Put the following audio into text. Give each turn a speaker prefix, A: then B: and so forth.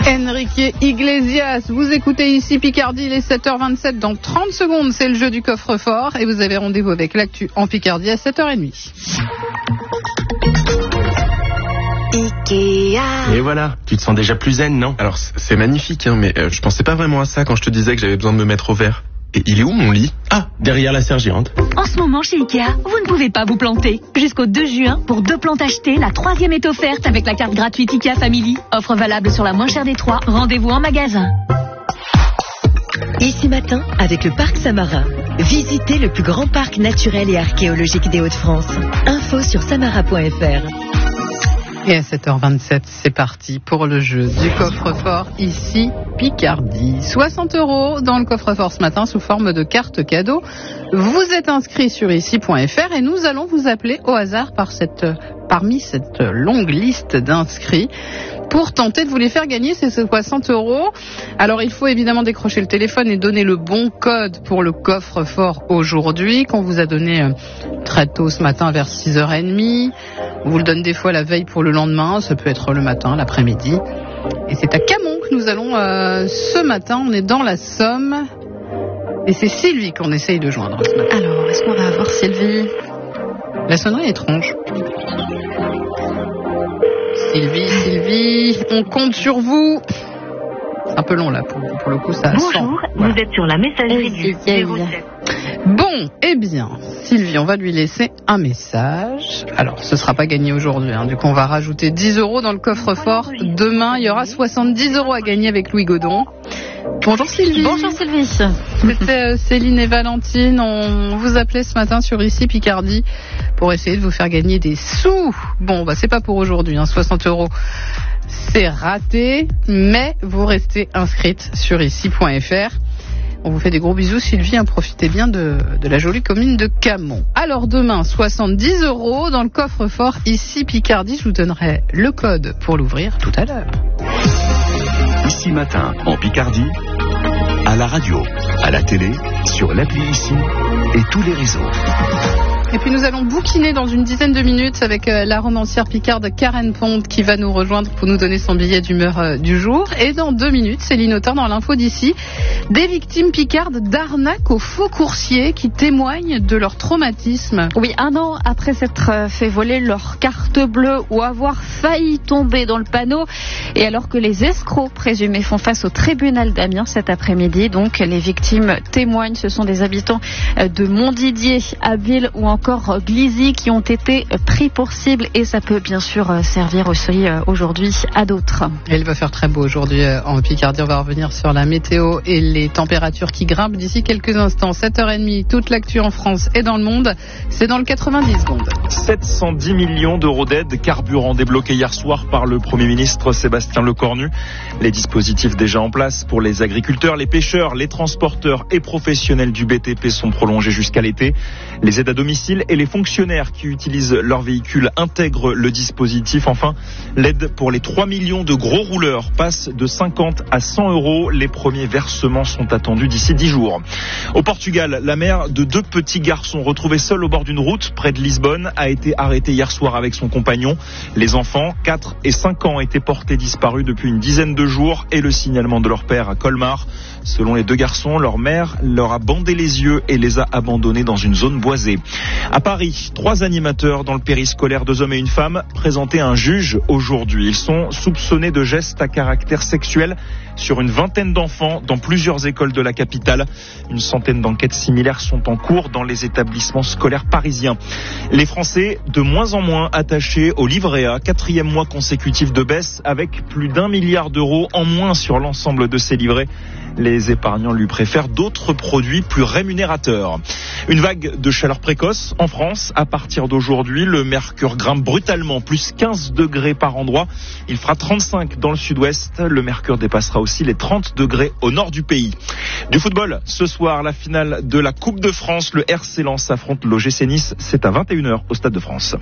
A: Enrique Iglesias, vous écoutez ici Picardie, il est 7h27, dans 30 secondes c'est le jeu du coffre-fort et vous avez rendez-vous avec l'actu en Picardie à 7h30.
B: Ikea.
C: Et voilà, tu te sens déjà plus zen, non?
D: Alors c'est magnifique, hein, mais je pensais pas vraiment à ça quand je te disais que j'avais besoin de me mettre au vert. Et il est où mon lit?
C: Ah, derrière la serre géante.
E: En ce moment chez Ikea, vous ne pouvez pas vous planter. Jusqu'au 2 juin, pour 2 plantes achetées, la 3e est offerte avec la carte gratuite Ikea Family. Offre valable sur la moins chère des 3. Rendez-vous en magasin.
B: Ici matin, avec le parc Samarin. Visitez le plus grand parc naturel et archéologique des Hauts-de-France. Info sur samara.fr.
A: Et à 7h27, c'est parti pour le jeu du coffre-fort, ici Picardie. 60 € dans le coffre-fort ce matin sous forme de carte cadeau. Vous êtes inscrit sur ici.fr et nous allons vous appeler au hasard parmi cette longue liste d'inscrits pour tenter de vous les faire gagner ces 60 €. Alors il faut évidemment décrocher le téléphone et donner le bon code pour le coffre-fort aujourd'hui qu'on vous a donné très tôt ce matin vers 6h30. On vous le donne des fois la veille pour le lendemain, ça peut être le matin, l'après-midi. Et c'est à Camon que nous allons ce matin, on est dans la Somme. Et c'est Sylvie qu'on essaye de joindre ce matin.
F: Alors, est-ce qu'on va avoir Sylvie?
A: La sonnerie est étrange. Sylvie, on compte sur vous. C'est un peu long là, pour le coup ça
G: Bonjour,
A: sent.
G: Vous êtes sur la messagerie du 07.
A: Bon, eh bien, Sylvie, on va lui laisser un message. Alors, ce sera pas gagné aujourd'hui, du coup on va rajouter 10 € dans le coffre-fort. Demain, il y aura 70 € à gagner avec Louis Godon. Bonjour Sylvie.
F: Bonjour Sylvie.
A: C'était Céline et Valentine. On vous appelait ce matin sur ici Picardie pour essayer de vous faire gagner des sous. Bon, c'est pas pour aujourd'hui, 60 €. C'est raté, mais vous restez inscrite sur ici.fr. On vous fait des gros bisous Sylvie, profitez bien de la jolie commune de Camon. Alors demain, 70 € dans le coffre-fort ici Picardie. Je vous donnerai le code pour l'ouvrir tout à l'heure.
H: Ici matin, en Picardie, à la radio, à la télé, sur l'appli Ici et tous les réseaux.
A: Et puis nous allons bouquiner dans une dizaine de minutes avec la romancière picarde Karen Pont qui va nous rejoindre pour nous donner son billet d'humeur du jour. Et dans 2 minutes, Céline Autain dans l'info d'ici, des victimes picardes d'arnaque aux faux coursiers qui témoignent de leur traumatisme.
F: Oui, 1 an après s'être fait voler leur carte bleue ou avoir failli tomber dans le panneau. Et alors que les escrocs présumés font face au tribunal d'Amiens cet après-midi, donc les victimes témoignent. Ce sont des habitants de Montdidier, Abbeville ou encore Glizy qui ont été pris pour cible et ça peut bien sûr servir aussi aujourd'hui à d'autres.
A: Et il va faire très beau aujourd'hui en Picardie. On va revenir sur la météo et les températures qui grimpent d'ici quelques instants. 7h30, toute l'actu en France et dans le monde, c'est dans le 90 secondes.
I: 710 millions d'euros d'aide carburant débloqués hier soir par le Premier ministre Sébastien Lecornu. Les dispositifs déjà en place pour les agriculteurs, les pêcheurs, les transporteurs et professionnels du BTP sont prolongés jusqu'à l'été. Les aides à domicile et les fonctionnaires qui utilisent leur véhicule intègrent le dispositif. Enfin, l'aide pour les 3 millions de gros rouleurs passe de 50 à 100 €. Les premiers versements sont attendus d'ici 10 jours. Au Portugal, la mère de 2 petits garçons retrouvés seuls au bord d'une route près de Lisbonne a été arrêtée hier soir avec son compagnon. Les enfants, 4 et 5 ans, étaient portés disparus depuis une dizaine de jours et le signalement de leur père à Colmar. Selon les 2 garçons, leur mère leur a bandé les yeux et les a abandonnés dans une zone boisée. À Paris, 3 animateurs dans le périscolaire, 2 hommes et une femme, présentés à un juge aujourd'hui. Ils sont soupçonnés de gestes à caractère sexuel sur une vingtaine d'enfants dans plusieurs écoles de la capitale. Une centaine d'enquêtes similaires sont en cours dans les établissements scolaires parisiens. Les Français, de moins en moins attachés au livret A, 4e mois consécutif de baisse avec plus d'1 milliard d'euros en moins sur l'ensemble de ces livrets. Les épargnants lui préfèrent d'autres produits plus rémunérateurs. Une vague de chaleur précoce en France. À partir d'aujourd'hui, le mercure grimpe brutalement, plus 15 degrés par endroit. Il fera 35 dans le sud-ouest. Le mercure dépassera aussi les 30 degrés au nord du pays. Du football, ce soir, la finale de la Coupe de France. Le RC Lens affronte l'OGC Nice. C'est à 21h au Stade de France.